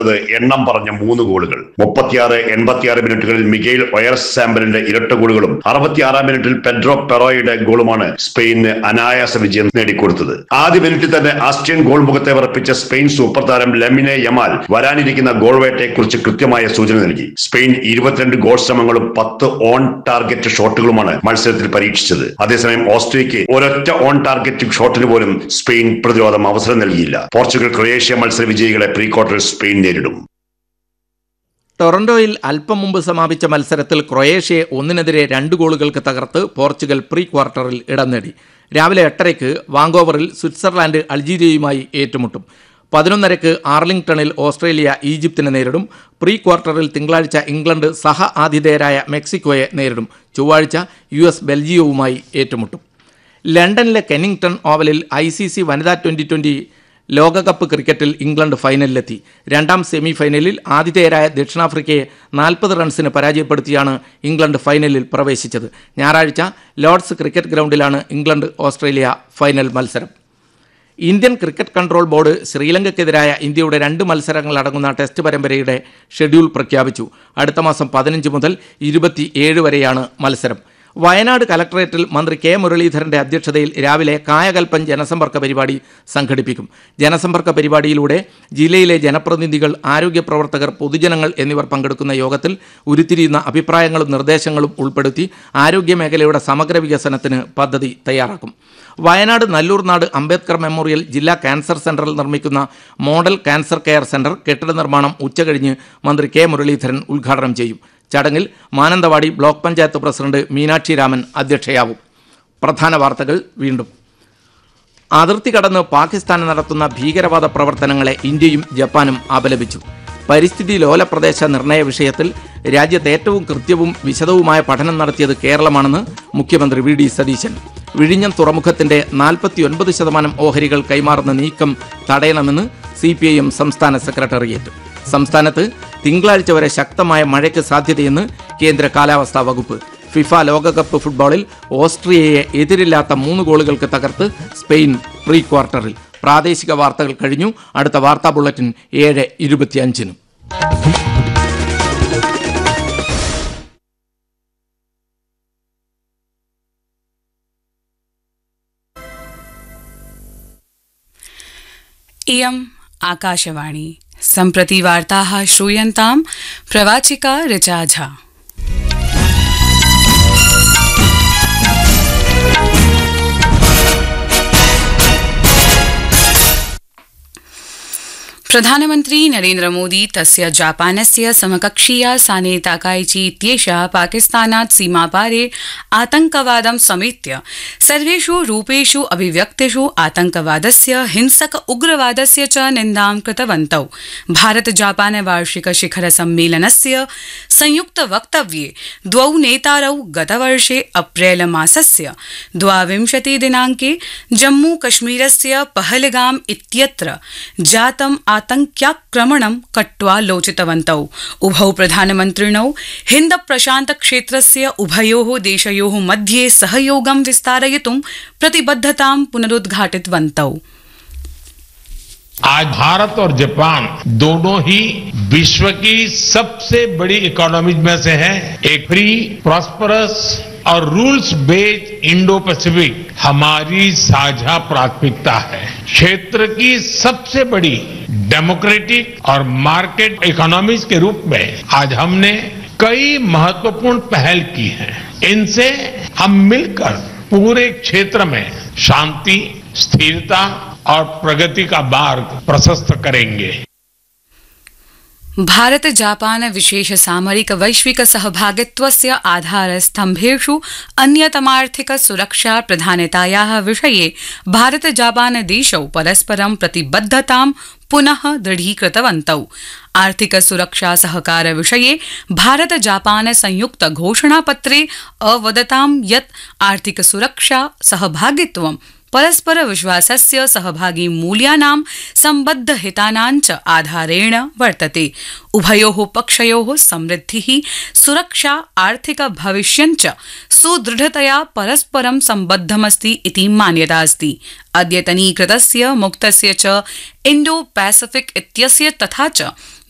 എണ്ണം പറഞ്ഞ 3 ഗോളുകൾ. 36-86 മിനിറ്റുകളിൽ മിഗേൽ ഒയർസാമ്പലിന്റെ ഇരട്ട ഗോളുകളും 66-ാം മിനിറ്റിൽ പെഡ്രോ പെറോയുടെ ഗോളുമാണ് സ്പെയിനിന് അനായാസ വിജയം നേടിക്കൊടുത്തത്. ആദ്യ മിനിറ്റിൽ തന്നെ ആസ്ട്രിയൻ ഗോൾ മുഖത്തെ വിറപ്പിച്ച സ്പെയിൻ സൂപ്പർ താരം ലമിനെ യമാൽ വരാനിരിക്കുന്ന ഗോൾ വേട്ടയെക്കുറിച്ച് കൃത്യമായ സൂചന നൽകി. സ്പെയിൻ 22 ഗോൾ ശ്രമങ്ങളും 10 ഓൺ ടാർഗറ്റ് ഷോട്ടുകളുമാണ് മത്സരത്തിൽ പരീക്ഷിച്ചത്. അതേസമയം ഓസ്ട്രിയയ്ക്ക് ഒരൊറ്റ ഓൺ ടാർഗറ്റ് ഷോട്ടിന് പോലും സ്പെയിൻ പ്രതിരോധം അവസരം നൽകിയില്ല. പോർച്ചുഗൽ ക്രൊയേഷ്യ മത്സര വിജയികളെ പ്രീ ക്വാർട്ടറിൽ സ്പെയിൻ നേരിടും. ടൊറന്റോയിൽ അല്പം മുമ്പ് സമാപിച്ച മത്സരത്തിൽ ക്രൊയേഷ്യയെ 1-2 ഗോളുകൾക്ക് തകർത്ത് പോർച്ചുഗൽ പ്രീ ക്വാർട്ടറിൽ ഇടം നേടി. രാവിലെ 8:30 വാങ്കോവറിൽ സ്വിറ്റ്സർലാൻഡ് അൾജീരിയയുമായി ഏറ്റുമുട്ടും. 11:30 ആർലിംഗ്ടണിൽ ഓസ്ട്രേലിയ ഈജിപ്തിനെ നേരിടും. പ്രീ ക്വാർട്ടറിൽ തിങ്കളാഴ്ച ഇംഗ്ലണ്ട് സഹ ആതിഥേയരായ മെക്സിക്കോയെ നേരിടും. ചൊവ്വാഴ്ച US ബെൽജിയവുമായി ഏറ്റുമുട്ടും. ലണ്ടനിലെ കെന്നിംഗ്ടൺ ഓവലിൽ ICC വനിതാ 2020 ലോകകപ്പ് ക്രിക്കറ്റിൽ ഇംഗ്ലണ്ട് ഫൈനലിലെത്തി. രണ്ടാം സെമി ഫൈനലിൽ ആതിഥേയരായ ദക്ഷിണാഫ്രിക്കയെ 40 റൺസിന് പരാജയപ്പെടുത്തിയാണ് ഇംഗ്ലണ്ട് ഫൈനലിൽ പ്രവേശിച്ചത്. ഞായറാഴ്ച Lord's cricket ഗ്രൗണ്ടിലാണ് England Australia final മത്സരം. ഇന്ത്യൻ ക്രിക്കറ്റ് കൺട്രോൾ ബോർഡ് ശ്രീലങ്കയ്ക്കെതിരായ ഇന്ത്യയുടെ 2 മത്സരങ്ങൾ അടങ്ങുന്ന ടെസ്റ്റ് പരമ്പരയുടെ ഷെഡ്യൂൾ പ്രഖ്യാപിച്ചു. അടുത്ത മാസം 15 മുതൽ 27 വരെയാണ് മത്സരം. വയനാട് കലക്ടറേറ്റിൽ മന്ത്രി കെ മുരളീധരന്റെ അധ്യക്ഷതയിൽ രാവിലെ കായകൽപ്പൻ ജനസമ്പർക്ക പരിപാടി സംഘടിപ്പിക്കും. ജനസമ്പർക്ക പരിപാടിയിലൂടെ ജില്ലയിലെ ജനപ്രതിനിധികൾ, ആരോഗ്യ പ്രവർത്തകർ, പൊതുജനങ്ങൾ എന്നിവർ പങ്കെടുക്കുന്ന യോഗത്തിൽ ഉരുത്തിരിയുന്ന അഭിപ്രായങ്ങളും നിർദ്ദേശങ്ങളും ഉൾപ്പെടുത്തി ആരോഗ്യ മേഖലയുടെ സമഗ്ര വികസനത്തിന് പദ്ധതി തയ്യാറാക്കും. വയനാട് നല്ലൂർനാട് അംബേദ്കർ മെമ്മോറിയൽ ജില്ലാ ക്യാൻസർ സെന്ററിൽ നിർമ്മിക്കുന്ന മോഡൽ ക്യാൻസർ കെയർ സെന്റർ കെട്ടിട നിർമ്മാണം ഉച്ചകഴിഞ്ഞ് മന്ത്രി കെ മുരളീധരൻ ഉദ്ഘാടനം ചെയ്യും. ചടങ്ങിൽ മാനന്തവാടി ബ്ലോക്ക് പഞ്ചായത്ത് പ്രസിഡന്റ് മീനാക്ഷി രാമൻ അധ്യക്ഷയാവും. പ്രധാന വാർത്തകൾ വീണ്ടും. അതിർത്തി കടന്ന് പാകിസ്ഥാൻ നടത്തുന്ന ഭീകരവാദ പ്രവർത്തനങ്ങളെ ഇന്ത്യയും ജപ്പാനും അപലപിച്ചു. പരിസ്ഥിതി ലോല പ്രദേശ നിർണയ വിഷയത്തിൽ രാജ്യത്ത് ഏറ്റവും കൃത്യവും വിശദവുമായ പഠനം നടത്തിയത് കേരളമാണെന്ന് മുഖ്യമന്ത്രി വി ഡി സതീശൻ. വിഴിഞ്ഞം തുറമുഖത്തിന്റെ 49% ഓഹരികൾ കൈമാറുന്ന നീക്കം തടയണമെന്ന് CPIM സംസ്ഥാന സെക്രട്ടേറിയറ്റ്. സംസ്ഥാനത്ത് തിങ്കളാഴ്ച വരെ ശക്തമായ മഴയ്ക്ക് സാധ്യതയെന്ന് കേന്ദ്ര കാലാവസ്ഥാ വകുപ്പ്. ഫിഫ ലോകകപ്പ് ഫുട്ബോളിൽ ഓസ്ട്രിയയെ എതിരില്ലാത്ത 3 ഗോളുകൾക്ക് തകർത്ത് സ്പെയിൻ പ്രീ ക്വാർട്ടറിൽ. പ്രാദേശിക വാർത്തകൾ കഴിഞ്ഞു. അടുത്ത വാർത്താ ബുള്ളറ്റിൻ 7:25. इयम् आकाशवाणी. सम्प्रति वार्ताः श्रूयन्तां. प्रवाचिका ऋचा झा. प्रधानमन्त्री नरेन्द्र मोदी तस्य जापानस्य समकक्षीया साने ताकाइची इत्येषा पाकिस्तानात् सीमापारे आतंकवादं समेत्य सर्वेषु रूपेषु अभिव्यक्तिषु आतंकवादस्य, हिंसक उग्रवादस्य च निन्दां कृतवन्तौ. भारत जापान वार्षिक शिखर सम्मेलनस्य संयुक्त वक्तव्ये द्वौ नेतारौ गतवर्षे अप्रैल मासस्य 22 दिनाङ्के जम्मू कश्मीरस्य पहलगाम इत्यत्र जातम् आतंक्याक्रमणं कट्वालोचितवन्तौ. उभौ प्रधानमन्त्रिणौ हिन्द प्रशान्त क्षेत्रस्य उभयोः देशयोः मध्ये सहयोगं विस्तारयितुं प्रतिबद्धतां पुनरुद्घाटितवन्तौ. आज भारत और जापान दोनों ही विश्व की सबसे बड़ी इकोनॉमीज में से है. एक फ्री, प्रॉस्परस और रूल्स बेस्ड इंडो पैसिफिक हमारी साझा प्राथमिकता है. क्षेत्र की सबसे बड़ी डेमोक्रेटिक और मार्केट इकोनॉमीज के रूप में आज हमने कई महत्वपूर्ण पहल की हैं. इनसे हम मिलकर पूरे क्षेत्र में शांति, स्थिरता और प्रगति का मार्ग प्रशस्त करेंगे. भारत जापान विशेष सामरिक वैश्विक सहभागित्वस्य आधारस्तम्भेषु अन्यतमार्थिक सुरक्षा प्रधानतायाः विषये भारत जापान देशौ परस्परं प्रतिबद्धतां पुनः दृढीकृतवन्तौ. आर्थिक सुरक्षा सहकार विषये भारत जापान संयुक्त घोषणापत्रे अवदतां यत् आर्थिक सुरक्षा सहभागित्वं परस्पर विश्वासस्य सहभागी मूल्यानां सम्बद्ध हितानां च आधारेण वर्तते. उभयोः पक्षयोः समृद्धिः, सुरक्षा, आर्थिक भविष्यं च सुदृढतया परस्परं सम्बद्धमस्ति इति मान्यता अस्ति. अद्यतनीकृतस्य मुक्तस्य च इण्डो पैसिफिक इत्यस्य तथा च